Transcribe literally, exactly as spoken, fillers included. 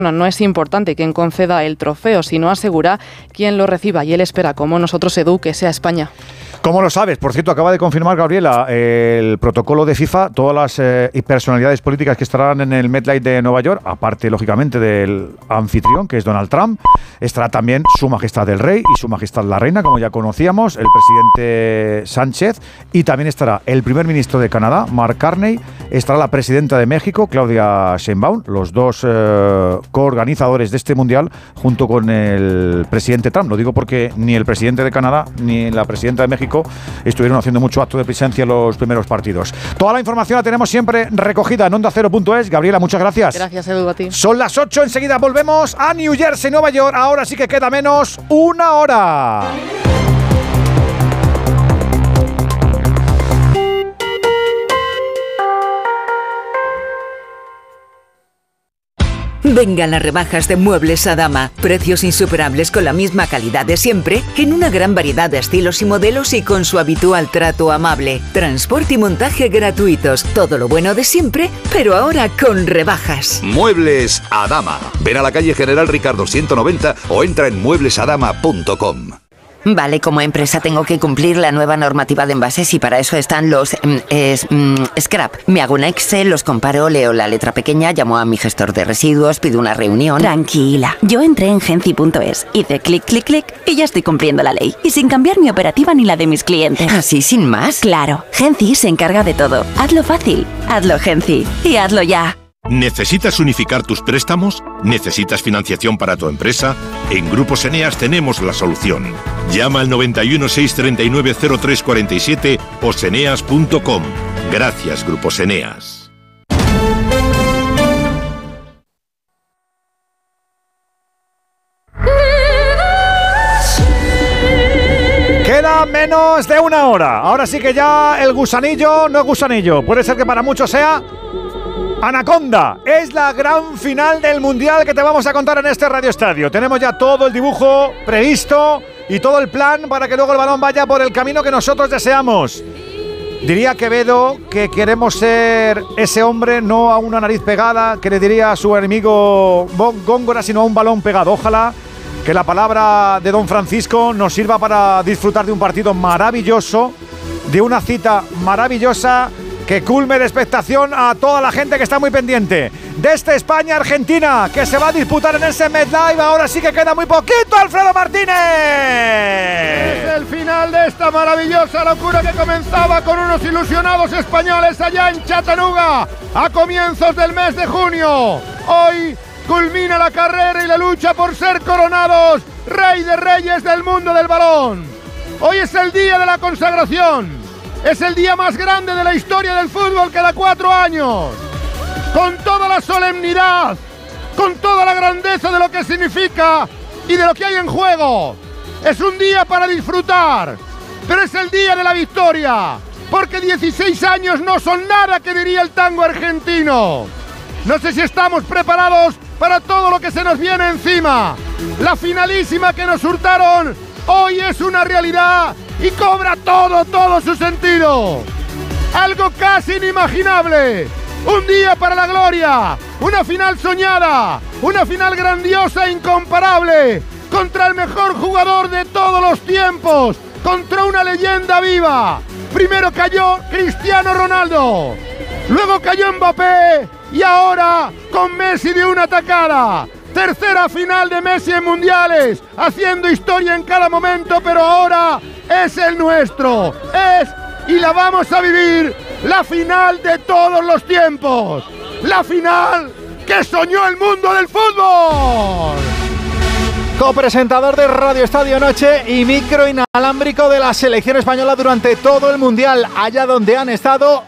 No, no es importante quién conceda el trofeo, sino asegura quién lo reciba. Y él espera, como nosotros, Edu, que sea España. ¿Cómo lo sabes? Por cierto, acaba de confirmar Gabriela el protocolo de FIFA, todas las eh, personalidades políticas que estarán en el MetLife de Nueva York, aparte, lógicamente, del anfitrión, que es Donald Trump. Estará también Su Majestad el Rey y Su Majestad la Reina, como ya conocíamos, el presidente Sánchez, y también estará el primer ministro de Canadá, Mark Carney, estará la presidenta de México, Claudia Sheinbaum, los dos eh, coorganizadores de este mundial, junto con el presidente Trump. Lo digo porque ni el presidente de Canadá ni la presidenta de México estuvieron haciendo mucho acto de presencia en los primeros partidos. Toda la información la tenemos siempre recogida en onda cero punto es. Gabriela, muchas gracias. Gracias, Edu, a ti. Son las ocho, enseguida volvemos a New Jersey, Nueva York. Ahora sí que queda menos una hora. Vengan las rebajas de Muebles Adama. Precios insuperables con la misma calidad de siempre, en una gran variedad de estilos y modelos y con su habitual trato amable. Transporte y montaje gratuitos. Todo lo bueno de siempre, pero ahora con rebajas. Muebles Adama. Ven a la calle General Ricardo ciento noventa o entra en muebles adama punto com. Vale, como empresa tengo que cumplir la nueva normativa de envases y para eso están los mm, es, mm, scrap. Me hago un Excel, los comparo, leo la letra pequeña, llamo a mi gestor de residuos, pido una reunión. Tranquila, yo entré en Genci punto es, hice clic, clic, clic y ya estoy cumpliendo la ley. Y sin cambiar mi operativa ni la de mis clientes. ¿Así sin más? Claro, Genci se encarga de todo. Hazlo fácil, hazlo Genci y hazlo ya. ¿Necesitas unificar tus préstamos? ¿Necesitas financiación para tu empresa? En Grupos Eneas tenemos la solución. Llama al noventa y uno, seiscientos treinta y nueve, cero tres cuarenta y siete o seneas punto com. Gracias, Grupos Eneas. Queda menos de una hora. Ahora sí que ya el gusanillo no es gusanillo. Puede ser que para muchos sea Anaconda. Es la gran final del Mundial que te vamos a contar en este Radio Estadio. Tenemos ya todo el dibujo previsto y todo el plan para que luego el balón vaya por el camino que nosotros deseamos. Diría Quevedo que queremos ser ese hombre, no a una nariz pegada, que le diría a su enemigo Góngora, sino a un balón pegado. Ojalá que la palabra de Don Francisco nos sirva para disfrutar de un partido maravilloso, de una cita maravillosa, que culme de expectación a toda la gente que está muy pendiente de este España-Argentina que se va a disputar en ese MetLife. Ahora sí que queda muy poquito, Alfredo Martínez. Es el final de esta maravillosa locura que comenzaba con unos ilusionados españoles allá en Chattanooga a comienzos del mes de junio. Hoy culmina la carrera y la lucha por ser coronados rey de reyes del mundo del balón. Hoy es el día de la consagración. Es el día más grande de la historia del fútbol cada cuatro años. Con toda la solemnidad, con toda la grandeza de lo que significa y de lo que hay en juego. Es un día para disfrutar, pero es el día de la victoria, porque dieciséis años no son nada, que diría el tango argentino. No sé si estamos preparados para todo lo que se nos viene encima. La finalísima que nos hurtaron hoy es una realidad y cobra todo, todo su sentido. Algo casi inimaginable. Un día para la gloria. Una final soñada. Una final grandiosa e incomparable. Contra el mejor jugador de todos los tiempos. Contra una leyenda viva. Primero cayó Cristiano Ronaldo. Luego cayó Mbappé. Y ahora con Messi de una tacada. Tercera final de Messi en mundiales, haciendo historia en cada momento, pero ahora es el nuestro. Es, y la vamos a vivir, la final de todos los tiempos. La final que soñó el mundo del fútbol. Copresentador de Radio Estadio Noche y micro inalámbrico de la selección española durante todo el mundial, allá donde han estado